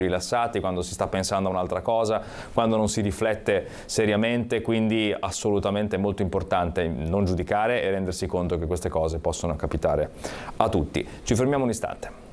rilassati, quando si sta pensando a un'altra cosa, quando non si riflette seriamente, quindi assolutamente molto importante non giudicare e rendersi conto che queste cose possono capitare a tutti. Ci fermiamo un istante.